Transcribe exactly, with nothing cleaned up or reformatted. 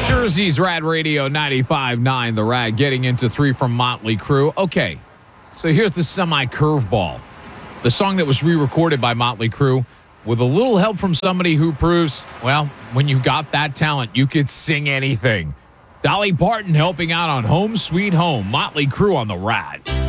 Jersey's Rad Radio ninety-five point nine, The Rad, getting into three from Motley Crue. Okay, so here's the semi-curveball. The song that was re-recorded by Motley Crue with a little help from somebody who proves, well, when you got that talent, you could sing anything. Dolly Parton helping out on Home Sweet Home. Motley Crue on The Rad.